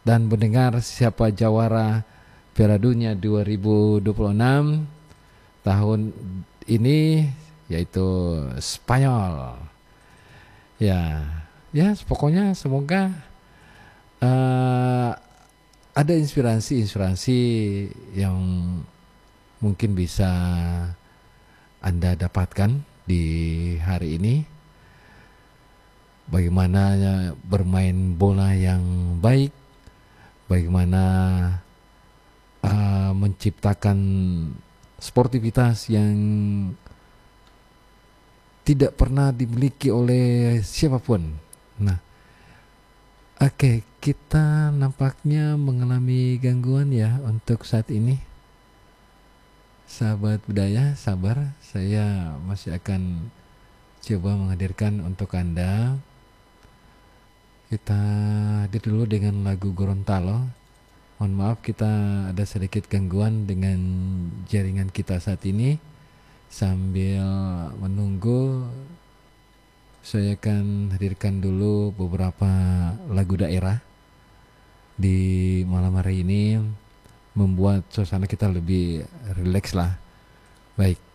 dan mendengar siapa jawara Piala Dunia 2026 tahun ini, yaitu Spanyol. Ya, ya pokoknya semoga eh, ada inspirasi-inspirasi yang mungkin bisa Anda dapatkan di hari ini. Bagaimana bermain bola yang baik, bagaimana menciptakan sportivitas yang tidak pernah dimiliki oleh siapapun. Nah, oke, kita nampaknya mengalami gangguan ya untuk saat ini. Sahabat budaya, sabar, saya masih akan coba menghadirkan untuk Anda. Kita hadir dulu dengan lagu Gorontalo. Mohon maaf, kita ada sedikit gangguan dengan jaringan kita saat ini. Sambil menunggu, saya akan hadirkan dulu beberapa lagu daerah di malam hari ini, membuat suasana kita lebih rileks lah. Baik.